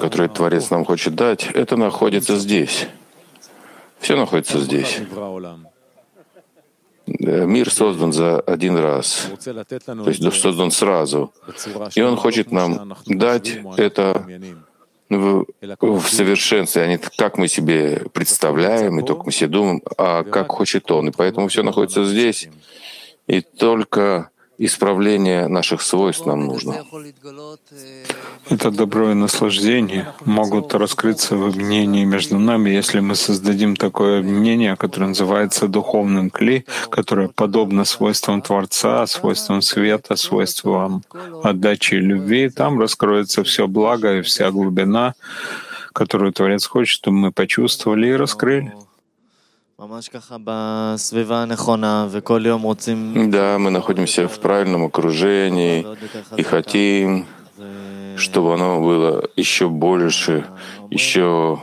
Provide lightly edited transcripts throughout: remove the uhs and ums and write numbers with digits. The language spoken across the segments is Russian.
которое Творец нам хочет дать, это находится здесь. Все находится здесь. Мир создан за один раз, то есть создан сразу. И Он хочет нам дать это в совершенстве, а не как мы себе представляем, и только мы себе думаем, а как хочет Он. И поэтому все находится здесь, и только исправление наших свойств нам нужно. Это добро и наслаждение могут раскрыться в объединении между нами, если мы создадим такое объединение, которое называется духовным кли, которое подобно свойствам Творца, свойствам света, свойствам отдачи и любви. Там раскроется все благо и вся глубина, которую Творец хочет, чтобы мы почувствовали и раскрыли. Да, мы находимся в правильном окружении и хотим, чтобы оно было еще больше, еще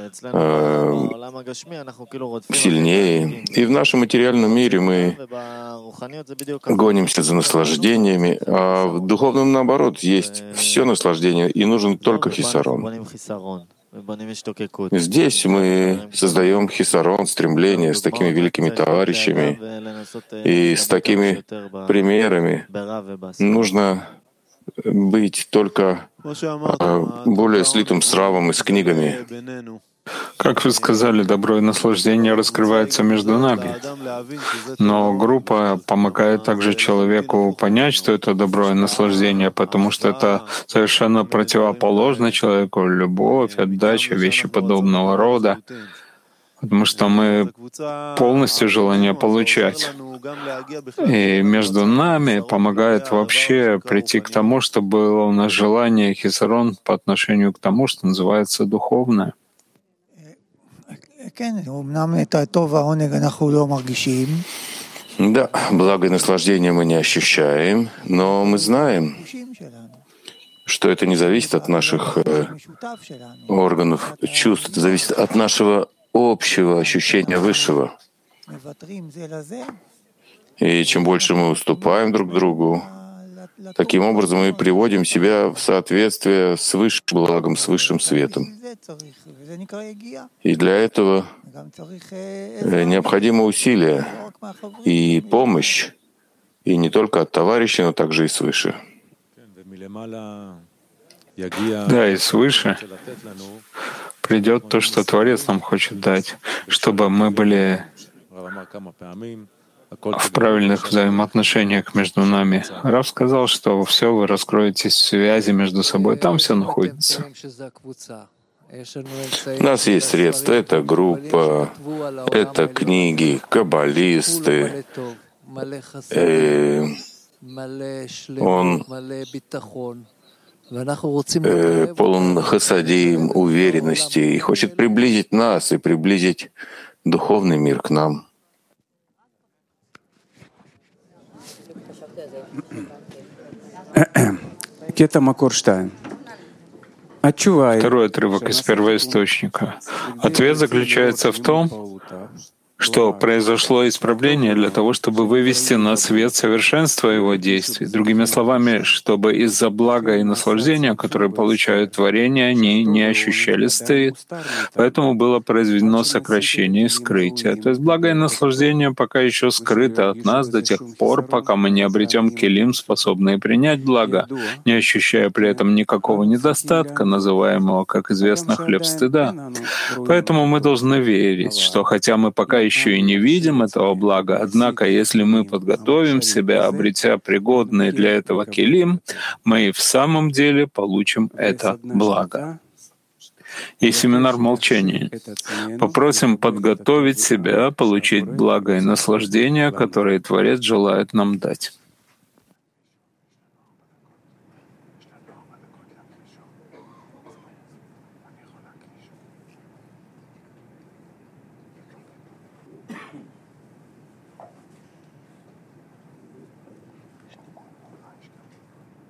сильнее. И в нашем материальном мире мы гонимся за наслаждениями, а в духовном, наоборот, есть все наслаждение, и нужен только хисарон. Здесь мы создаем хисарон, стремление с такими великими товарищами и с такими примерами. Нужно быть только более слитым с Равом и с книгами. Как вы сказали, добро и наслаждение раскрываются между нами. Но группа помогает также человеку понять, что это добро и наслаждение, потому что это совершенно противоположно человеку любовь, отдача, вещи подобного рода. Потому что мы полностью желание получать. И между нами помогает вообще прийти к тому, что было у нас желание хисарон по отношению к тому, что называется духовное. Да, благо и наслаждение мы не ощущаем, но мы знаем, что это не зависит от наших органов чувств, это зависит от нашего общего ощущения высшего. И чем больше мы уступаем друг другу, таким образом мы приводим себя в соответствие с высшим благом, с высшим светом. И для этого необходимо усилие и помощь, и не только от товарищей, но также и свыше. Да, и свыше придет то, что Творец нам хочет дать, чтобы мы были в правильных взаимоотношениях между нами. Рав сказал, что все вы раскроетесь в связи между собой, там все находится. У нас есть средства, это группа, это книги, каббалисты. Он полон хасадим, уверенности и хочет приблизить нас и приблизить духовный мир к нам. Второй отрывок из первоисточника. Ответ заключается в том, что произошло исправление для того, чтобы вывести на свет совершенство его действий. Другими словами, чтобы из-за блага и наслаждения, которые получают творения, они не ощущали стыд. Поэтому было произведено сокращение и скрытие. То есть благо и наслаждение пока еще скрыто от нас до тех пор, пока мы не обретем келим, способные принять благо, не ощущая при этом никакого недостатка, называемого, как известно, хлеб стыда. Поэтому мы должны верить, что хотя мы пока еще и не видим этого блага, однако если мы подготовим себя, обретя пригодные для этого келим, мы и в самом деле получим это благо. И семинар молчания. Попросим подготовить себя, получить благо и наслаждение, которые Творец желает нам дать.